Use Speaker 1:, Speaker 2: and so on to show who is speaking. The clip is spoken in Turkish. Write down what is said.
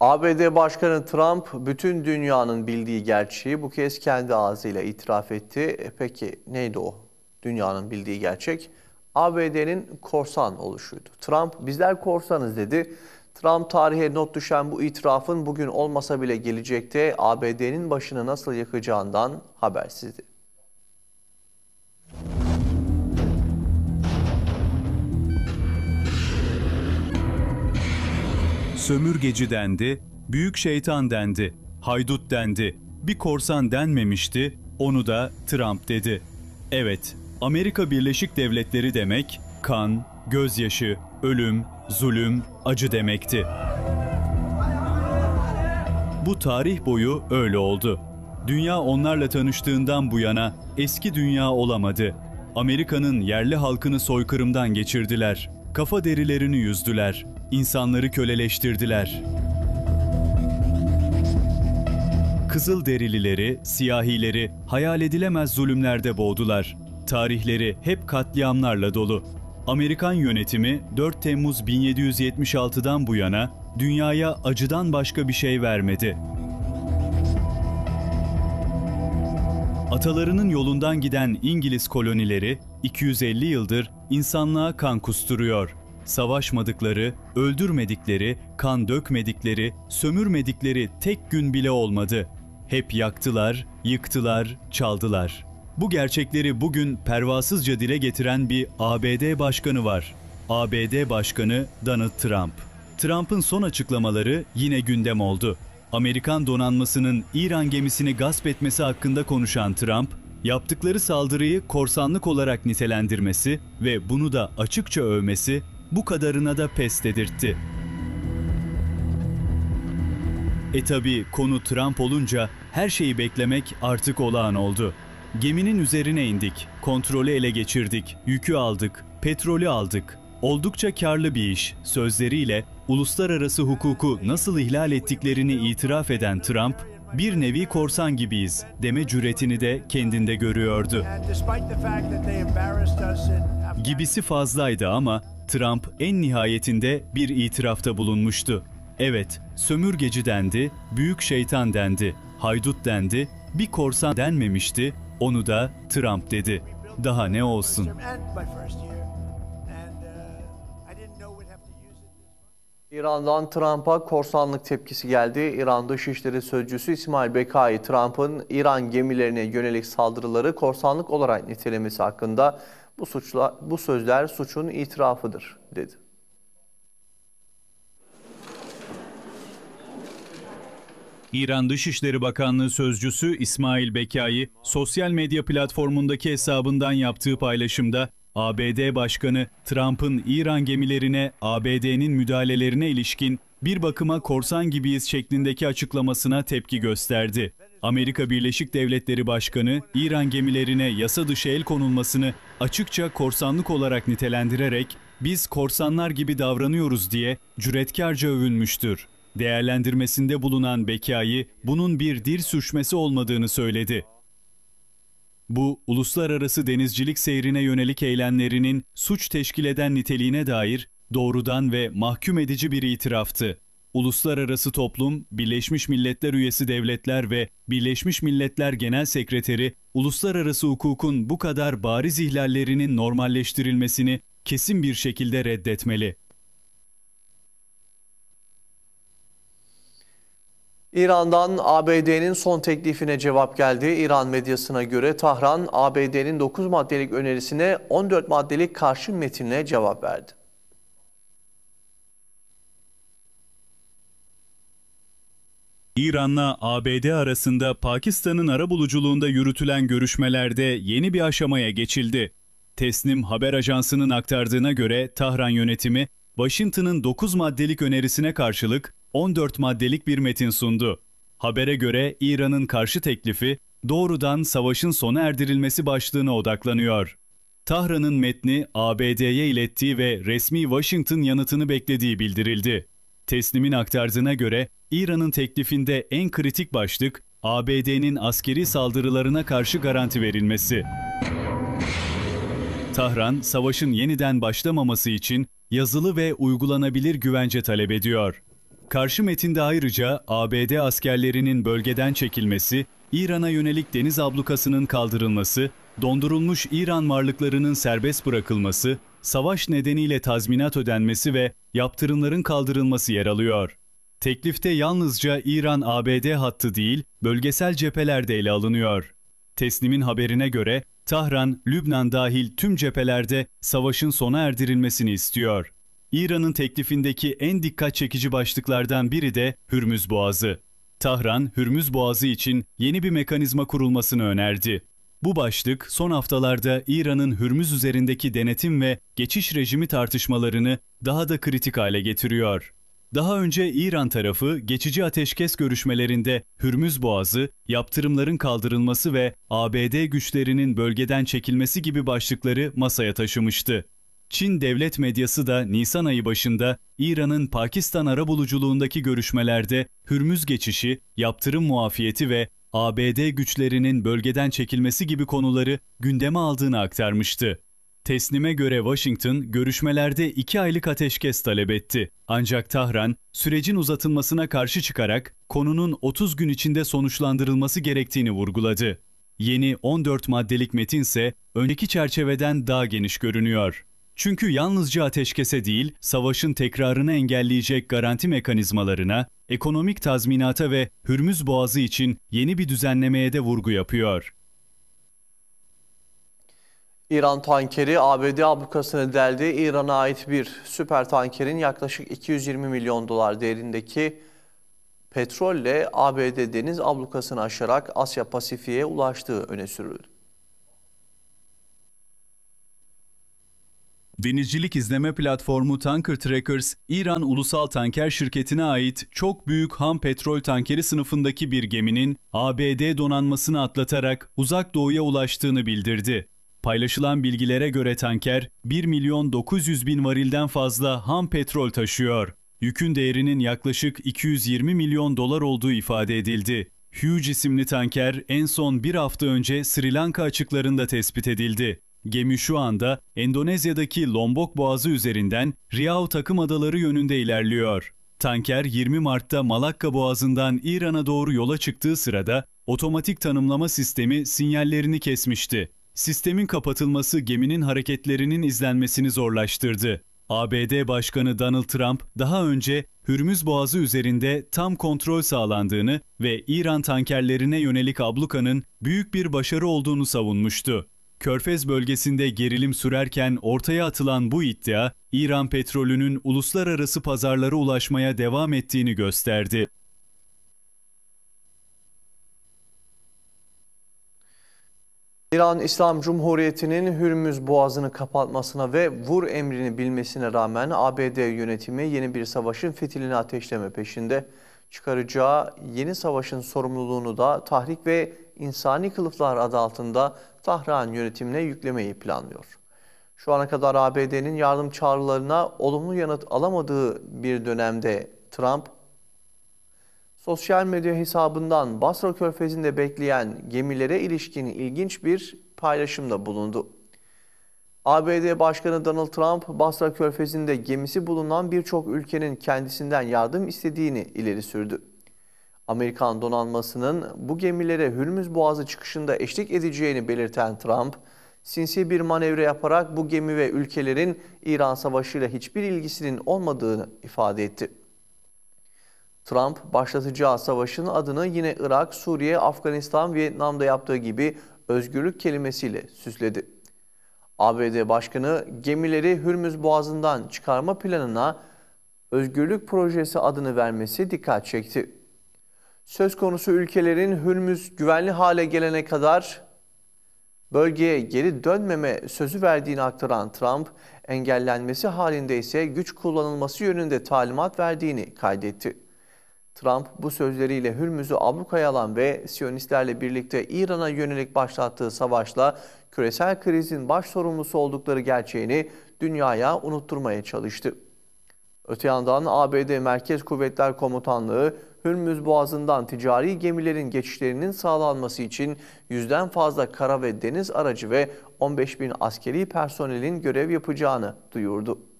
Speaker 1: ABD Başkanı Trump bütün dünyanın bildiği gerçeği bu kez kendi ağzıyla itiraf etti. Peki neydi o dünyanın bildiği gerçek? ABD'nin korsan oluşuydu. Trump bizler korsanız dedi. Trump tarihe not düşen bu itirafın bugün olmasa bile gelecekte ABD'nin başını nasıl yakacağından habersizdi.
Speaker 2: Sömürgeci dendi, büyük şeytan dendi, haydut dendi. Bir korsan denmemişti, onu da Trump dedi. Evet, Amerika Birleşik Devletleri demek, kan, gözyaşı, ölüm, zulüm, acı demekti. Bu tarih boyu öyle oldu. Dünya onlarla tanıştığından bu yana eski dünya olamadı. Amerika'nın yerli halkını soykırımdan geçirdiler. Kafa derilerini yüzdüler. İnsanları köleleştirdiler. Kızılderilileri, siyahileri hayal edilemez zulümlerde boğdular. Tarihleri hep katliamlarla dolu. Amerikan yönetimi 4 Temmuz 1776'dan bu yana dünyaya acıdan başka bir şey vermedi. Atalarının yolundan giden İngiliz kolonileri 250 yıldır insanlığa kan kusturuyor. Savaşmadıkları, öldürmedikleri, kan dökmedikleri, sömürmedikleri tek gün bile olmadı. Hep yaktılar, yıktılar, çaldılar. Bu gerçekleri bugün pervasızca dile getiren bir ABD başkanı var. ABD Başkanı Donald Trump. Trump'ın son açıklamaları yine gündem oldu. Amerikan donanmasının İran gemisini gasp etmesi hakkında konuşan Trump, yaptıkları saldırıyı korsanlık olarak nitelendirmesi ve bunu da açıkça övmesi bu kadarına da pes dedirtti. Tabii konu Trump olunca her şeyi beklemek artık olağan oldu. Geminin üzerine indik, kontrolü ele geçirdik, yükü aldık, petrolü aldık. Oldukça karlı bir iş sözleriyle uluslararası hukuku nasıl ihlal ettiklerini itiraf eden Trump, bir nevi korsan gibiyiz deme cüretini de kendinde görüyordu. Gibisi fazlaydı ama Trump en nihayetinde bir itirafta bulunmuştu. Evet, sömürgeci dendi, büyük şeytan dendi, haydut dendi, bir korsan denmemişti, onu da Trump dedi. Daha ne olsun?
Speaker 1: İran'dan Trump'a korsanlık tepkisi geldi. İran Dışişleri Sözcüsü İsmail Bekai, Trump'ın İran gemilerine yönelik saldırıları korsanlık olarak nitelemesi hakkında bu sözler suçun itirafıdır dedi.
Speaker 2: İran Dışişleri Bakanlığı Sözcüsü İsmail Bekai, sosyal medya platformundaki hesabından yaptığı paylaşımda, ABD Başkanı Trump'ın İran gemilerine ABD'nin müdahalelerine ilişkin bir bakıma korsan gibiyiz şeklindeki açıklamasına tepki gösterdi. Amerika Birleşik Devletleri Başkanı İran gemilerine yasa dışı el konulmasını açıkça korsanlık olarak nitelendirerek biz korsanlar gibi davranıyoruz diye cüretkarca övünmüştür. Değerlendirmesinde bulunan Bekai bunun bir dil sürçmesi olmadığını söyledi. Bu, uluslararası denizcilik seyrine yönelik eylemlerinin suç teşkil eden niteliğine dair doğrudan ve mahkum edici bir itiraftı. Uluslararası toplum, Birleşmiş Milletler üyesi devletler ve Birleşmiş Milletler Genel Sekreteri, uluslararası hukukun bu kadar bariz ihlallerinin normalleştirilmesini kesin bir şekilde reddetmeli.
Speaker 1: İran'dan ABD'nin son teklifine cevap geldi. İran medyasına göre Tahran, ABD'nin 9 maddelik önerisine 14 maddelik karşı metinle cevap verdi.
Speaker 2: İran'la ABD arasında Pakistan'ın arabuluculuğunda yürütülen görüşmelerde yeni bir aşamaya geçildi. Tesnim Haber Ajansı'nın aktardığına göre Tahran yönetimi, Washington'ın 9 maddelik önerisine karşılık 14 maddelik bir metin sundu. Habere göre İran'ın karşı teklifi doğrudan savaşın sona erdirilmesi başlığına odaklanıyor. Tahran'ın metni ABD'ye ilettiği ve resmi Washington yanıtını beklediği bildirildi. Tesnimin aktardığına göre İran'ın teklifinde en kritik başlık ABD'nin askeri saldırılarına karşı garanti verilmesi. Tahran, savaşın yeniden başlamaması için yazılı ve uygulanabilir güvence talep ediyor. Karşı metinde ayrıca ABD askerlerinin bölgeden çekilmesi, İran'a yönelik deniz ablukasının kaldırılması, dondurulmuş İran varlıklarının serbest bırakılması, savaş nedeniyle tazminat ödenmesi ve yaptırımların kaldırılması yer alıyor. Teklifte yalnızca İran-ABD hattı değil, bölgesel cepheler de ele alınıyor. Teslim'in haberine göre Tahran, Lübnan dahil tüm cephelerde savaşın sona erdirilmesini istiyor. İran'ın teklifindeki en dikkat çekici başlıklardan biri de Hürmüz Boğazı. Tahran, Hürmüz Boğazı için yeni bir mekanizma kurulmasını önerdi. Bu başlık son haftalarda İran'ın Hürmüz üzerindeki denetim ve geçiş rejimi tartışmalarını daha da kritik hale getiriyor. Daha önce İran tarafı geçici ateşkes görüşmelerinde Hürmüz Boğazı, yaptırımların kaldırılması ve ABD güçlerinin bölgeden çekilmesi gibi başlıkları masaya taşımıştı. Çin devlet medyası da Nisan ayı başında İran'ın Pakistan arabuluculuğundaki görüşmelerde Hürmüz geçişi, yaptırım muafiyeti ve ABD güçlerinin bölgeden çekilmesi gibi konuları gündeme aldığını aktarmıştı. Teslim'e göre Washington, görüşmelerde 2 aylık ateşkes talep etti. Ancak Tahran, sürecin uzatılmasına karşı çıkarak konunun 30 gün içinde sonuçlandırılması gerektiğini vurguladı. Yeni 14 maddelik metin ise önceki çerçeveden daha geniş görünüyor. Çünkü yalnızca ateşkese değil, savaşın tekrarını engelleyecek garanti mekanizmalarına, ekonomik tazminata ve Hürmüz Boğazı için yeni bir düzenlemeye de vurgu yapıyor.
Speaker 1: İran tankeri ABD ablukasını deldi. İran'a ait bir süper tankerin yaklaşık 220 milyon dolar değerindeki petrolle ABD deniz ablukasını aşarak Asya Pasifik'e ulaştığı öne sürüldü.
Speaker 2: Denizcilik izleme platformu Tanker Trackers, İran Ulusal Tanker Şirketi'ne ait çok büyük ham petrol tankeri sınıfındaki bir geminin ABD donanmasını atlatarak Uzak Doğu'ya ulaştığını bildirdi. Paylaşılan bilgilere göre tanker 1.900.000 varilden fazla ham petrol taşıyor. Yükün değerinin yaklaşık 220 milyon dolar olduğu ifade edildi. Hugh isimli tanker en son bir hafta önce Sri Lanka açıklarında tespit edildi. Gemi şu anda Endonezya'daki Lombok Boğazı üzerinden Riau Takım Adaları yönünde ilerliyor. Tanker 20 Mart'ta Malakka Boğazı'ndan İran'a doğru yola çıktığı sırada otomatik tanımlama sistemi sinyallerini kesmişti. Sistemin kapatılması geminin hareketlerinin izlenmesini zorlaştırdı. ABD Başkanı Donald Trump daha önce Hürmüz Boğazı üzerinde tam kontrol sağlandığını ve İran tankerlerine yönelik ablukanın büyük bir başarı olduğunu savunmuştu. Körfez bölgesinde gerilim sürerken ortaya atılan bu iddia, İran petrolünün uluslararası pazarlara ulaşmaya devam ettiğini gösterdi.
Speaker 1: İran İslam Cumhuriyeti'nin Hürmüz Boğazı'nı kapatmasına ve vur emrini bilmesine rağmen ABD yönetimi yeni bir savaşın fitilini ateşleme peşinde. Çıkaracağı yeni savaşın sorumluluğunu da tahrik ve insani kılıflar adı altında Tahran yönetimine yüklemeyi planlıyor. Şu ana kadar ABD'nin yardım çağrılarına olumlu yanıt alamadığı bir dönemde Trump, sosyal medya hesabından Basra Körfezi'nde bekleyen gemilere ilişkin ilginç bir paylaşımda bulundu. ABD Başkanı Donald Trump, Basra Körfezi'nde gemisi bulunan birçok ülkenin kendisinden yardım istediğini ileri sürdü. Amerikan donanmasının bu gemilere Hürmüz Boğazı çıkışında eşlik edeceğini belirten Trump, sinsi bir manevra yaparak bu gemi ve ülkelerin İran Savaşı'yla hiçbir ilgisinin olmadığını ifade etti. Trump, başlatacağı savaşın adını yine Irak, Suriye, Afganistan, Vietnam'da yaptığı gibi özgürlük kelimesiyle süsledi. ABD Başkanı gemileri Hürmüz Boğazı'ndan çıkarma planına Özgürlük Projesi adını vermesi dikkat çekti. Söz konusu ülkelerin Hürmüz güvenli hale gelene kadar bölgeye geri dönmeme sözü verdiğini aktaran Trump, engellenmesi halinde ise güç kullanılması yönünde talimat verdiğini kaydetti. Trump bu sözleriyle Hürmüz'ü ablukaya alan ve Siyonistlerle birlikte İran'a yönelik başlattığı savaşla küresel krizin baş sorumlusu oldukları gerçeğini dünyaya unutturmaya çalıştı. Öte yandan ABD Merkez Kuvvetler Komutanlığı, Hürmüz Boğazı'ndan ticari gemilerin geçişlerinin sağlanması için 100'den fazla kara ve deniz aracı ve 15.000 askeri personelin görev yapacağını duyurdu.